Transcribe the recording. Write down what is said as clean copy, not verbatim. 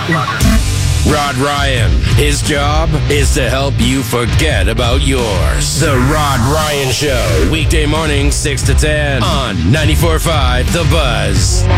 Rod Ryan. His job is to help you forget about yours. The Rod Ryan Show. Weekday mornings 6 to 10 on 94.5 The Buzz.